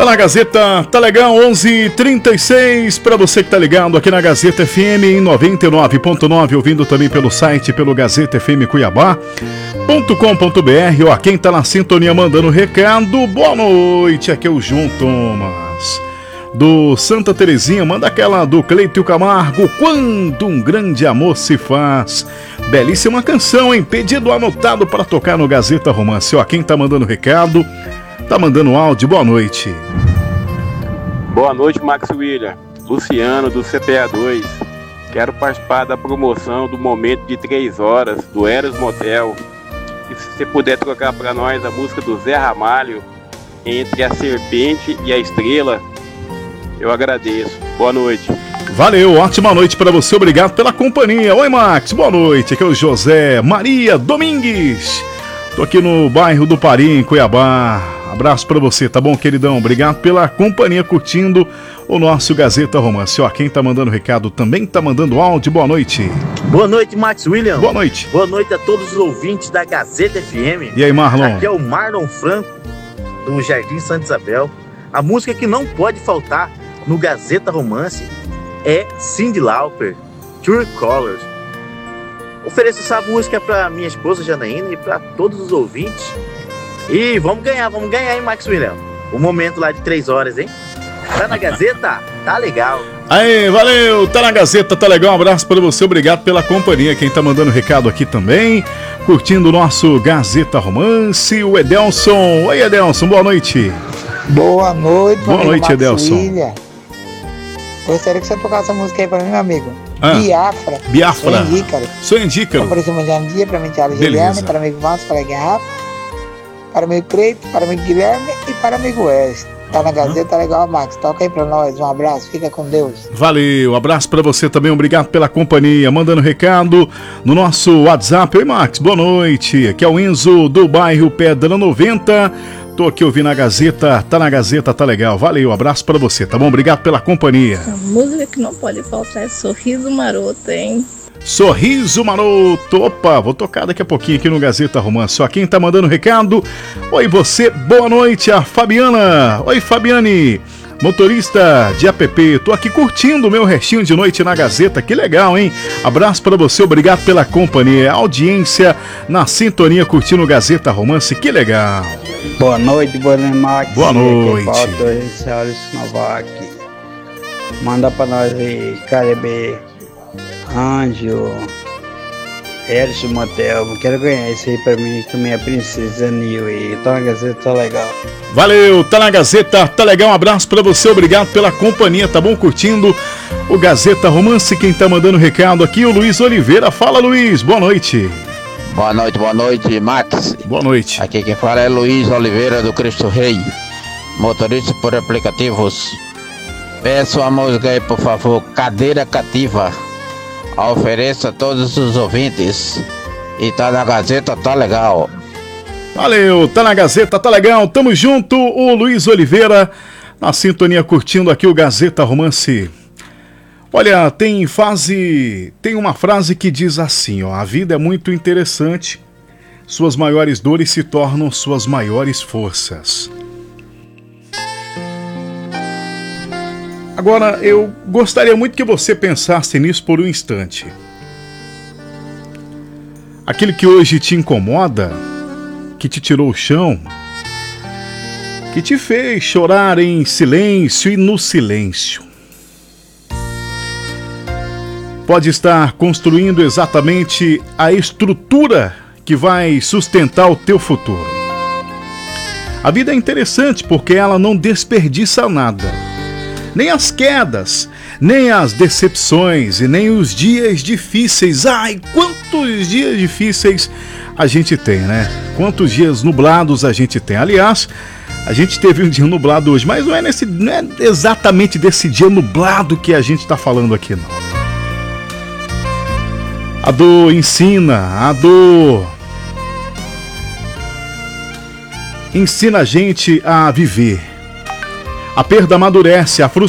na Gazeta, tá legal, 11h36, para você que tá ligado aqui na Gazeta FM em 99.9, ouvindo também pelo site, pelo gazetafmcuiabá.com.br, ó, quem tá na sintonia mandando recado, boa noite, aqui é o João Thomas, do Santa Terezinha, manda aquela do Cleito Camargo, Quando um Grande Amor Se Faz, belíssima canção, hein, pedido anotado para tocar no Gazeta Romance, ó, quem tá mandando recado, tá mandando áudio, boa noite. Boa noite, Max William. Luciano, do CPA2. Quero participar da promoção do Momento de 3 horas, do Eros Motel. E se você puder trocar para nós a música do Zé Ramalho, Entre a Serpente e a Estrela, eu agradeço. Boa noite. Valeu, ótima noite para você, obrigado pela companhia. Oi, Max, boa noite, aqui é o José Maria Domingues. Tô aqui no bairro do Parim, em Cuiabá. Abraço pra você, tá bom, queridão? Obrigado pela companhia, curtindo o nosso Gazeta Romance. Ó, quem tá mandando recado também tá mandando áudio. Boa noite. Boa noite, Max William. Boa noite. Boa noite a todos os ouvintes da Gazeta FM. E aí, Marlon? Aqui é o Marlon Franco, do Jardim Santa Isabel. A música que não pode faltar no Gazeta Romance é Cyndi Lauper, True Colors. Ofereço essa música pra minha esposa Janaína e pra todos os ouvintes. E vamos ganhar, hein, Max William? O momento lá de 3 horas, hein? Tá na Gazeta? Tá legal. Aí, valeu, tá na Gazeta, tá legal, um abraço pra você, obrigado pela companhia. Quem tá mandando recado aqui também, curtindo o nosso Gazeta Romance, o Edelson. Oi, Edelson, boa noite. Boa noite, boa noite, Max Edelson. William. Gostaria que você tocasse essa música aí pra mim, meu amigo. Biafra. Sou Indícaro. Sou Indícaro. Aparecemos já um dia pra mim, Thiago Juliano, para amigo Márcio, para Garrafa, para amigo Creito, para amigo Guilherme e para amigo Wes. Tá na Gazeta, tá legal, Max. Toca aí pra nós. Um abraço, fica com Deus. Valeu, abraço pra você também, obrigado pela companhia. Mandando recado no nosso WhatsApp. Oi, Max, boa noite. Aqui é o Enzo do bairro Pedra 90. Tô aqui ouvindo a Gazeta, tá na Gazeta, tá legal. Valeu, abraço pra você, tá bom? Obrigado pela companhia. A música que não pode faltar é Sorriso Maroto, hein? Sorriso Maroto. Opa, vou tocar daqui a pouquinho aqui no Gazeta Romance. Só quem tá mandando recado. Oi, você, boa noite, a Fabiana. Oi, Fabiane, motorista de app. Tô aqui curtindo o meu restinho de noite na Gazeta. Que legal, hein? Abraço pra você, obrigado pela companhia. Audiência na sintonia, curtindo o Gazeta Romance. Que legal. Boa noite, Max. Boa noite. Manda pra nós aí, KDB, Anjo, Ercio Motel. Quero ganhar isso aí pra mim, com minha princesa Nil. E tá na Gazeta, tá legal. Valeu, tá na Gazeta, tá legal. Um abraço pra você, obrigado pela companhia, tá bom? Curtindo o Gazeta Romance. Quem tá mandando recado aqui, o Luiz Oliveira. Fala, Luiz, boa noite. Boa noite, Max. Boa noite. Aqui quem fala é Luiz Oliveira do Cristo Rei, motorista por aplicativos. Peço a música aí, por favor, Cadeira Cativa. Ofereço a todos os ouvintes. E tá na Gazeta, tá legal. Valeu, tá na Gazeta, tá legal. Tamo junto, o Luiz Oliveira na sintonia, curtindo aqui o Gazeta Romance. Olha, tem uma frase que diz assim, ó: a vida é muito interessante, suas maiores dores se tornam suas maiores forças. Agora, eu gostaria muito que você pensasse nisso por um instante. Aquilo que hoje te incomoda, que te tirou o chão, que te fez chorar em silêncio e no silêncio, pode estar construindo exatamente a estrutura que vai sustentar o teu futuro. A vida é interessante porque ela não desperdiça nada. Nem as quedas, nem as decepções e nem os dias difíceis. Ai, quantos dias difíceis a gente tem, né? Quantos dias nublados a gente tem. Aliás, a gente teve um dia nublado hoje, mas não é exatamente desse dia nublado que a gente está falando aqui, não. A dor ensina, ensina a gente a viver. A perda amadurece, a frustração